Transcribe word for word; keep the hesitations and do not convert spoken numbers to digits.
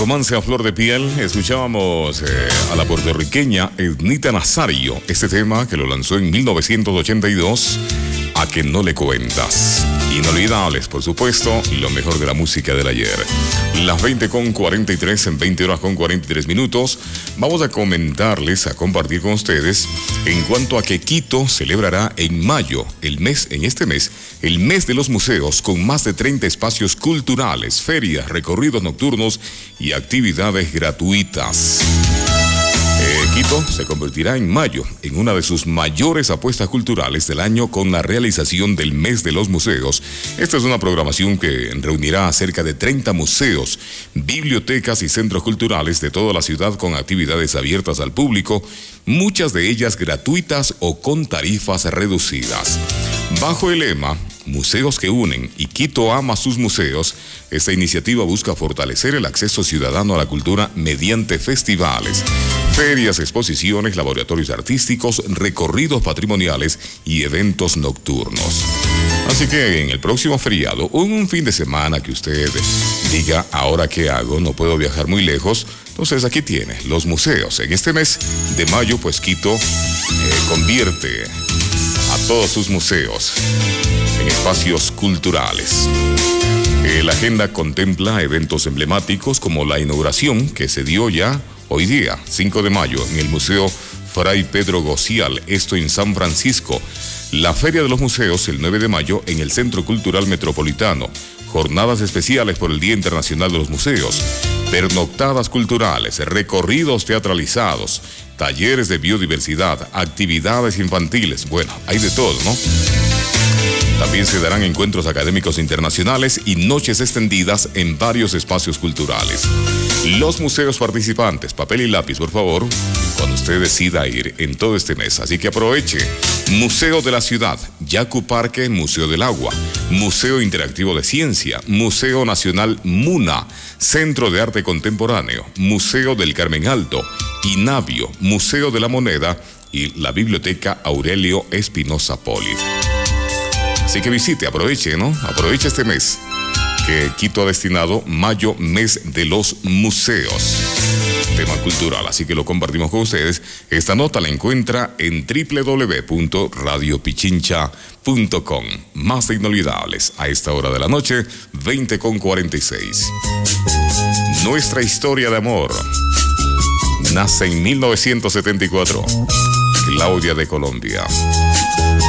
Romance a flor de piel, escuchábamos eh, a la puertorriqueña Ednita Nazario, este tema que lo lanzó en mil novecientos ochenta y dos, A que no le cuentas. Inolvidables, por supuesto, lo mejor de la música del ayer. Las veinte con cuarenta y tres, en veinte horas con cuarenta y tres minutos, vamos a comentarles, a compartir con ustedes, en cuanto a que Quito celebrará en mayo, el mes, en este mes, el mes de los museos, con más de treinta espacios culturales, ferias, recorridos nocturnos y actividades gratuitas. Eh, Quito se convertirá en mayo en una de sus mayores apuestas culturales del año con la realización del Mes de los Museos. Esta es una programación que reunirá a cerca de treinta museos, bibliotecas y centros culturales de toda la ciudad con actividades abiertas al público, muchas de ellas gratuitas o con tarifas reducidas. Bajo el lema Museos que unen y Quito ama sus museos, esta iniciativa busca fortalecer el acceso ciudadano a la cultura mediante festivales, ferias, exposiciones, laboratorios artísticos, recorridos patrimoniales y eventos nocturnos. Así que en el próximo feriado, o en un fin de semana que usted diga, ¿ahora qué hago? No puedo viajar muy lejos. Entonces aquí tiene los museos. En este mes de mayo, pues Quito eh, convierte a todos sus museos en espacios culturales. Eh, la agenda contempla eventos emblemáticos como la inauguración que se dio ya hoy día, cinco de mayo, en el Museo Fray Pedro Gocial, esto en San Francisco. La Feria de los Museos el nueve de mayo en el Centro Cultural Metropolitano. Jornadas especiales por el Día Internacional de los Museos, pernoctadas culturales, recorridos teatralizados, talleres de biodiversidad, actividades infantiles. Bueno, hay de todo, ¿no? También se darán encuentros académicos internacionales y noches extendidas en varios espacios culturales. Los museos participantes, papel y lápiz, por favor, cuando usted decida ir en todo este mes. Así que aproveche. Museo de la Ciudad, Yacu Parque, Museo del Agua, Museo Interactivo de Ciencia, Museo Nacional MUNA, Centro de Arte Contemporáneo, Museo del Carmen Alto, INAVIO, Museo de la Moneda y la Biblioteca Aurelio Espinosa Poli. Así que visite, aproveche, ¿no? Aproveche este mes que Quito ha destinado mayo, mes de los museos. Tema cultural, así que lo compartimos con ustedes. Esta nota la encuentra en doble u doble u doble u punto radio pichincha punto com. Más de inolvidables a esta hora de la noche, veinte con cuarenta y seis. Nuestra historia de amor nace en mil novecientos setenta y cuatro. Claudia de Colombia.